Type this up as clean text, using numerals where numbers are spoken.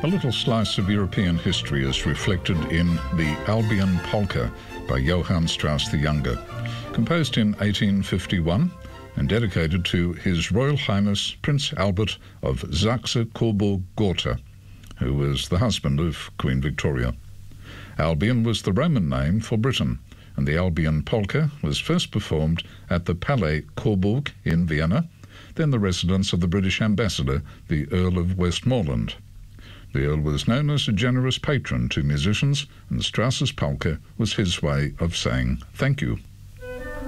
A little slice of European history is reflected in the Albion Polka by Johann Strauss the Younger, composed in 1851 and dedicated to His Royal Highness Prince Albert of Saxe-Coburg-Gotha, who was the husband of Queen Victoria. Albion was the Roman name for Britain, and the Albion Polka was first performed at the Palais Coburg in Vienna, then the residence of the British ambassador, the Earl of Westmoreland. The Earl was known as a generous patron to musicians, and Strauss's polka was his way of saying thank you.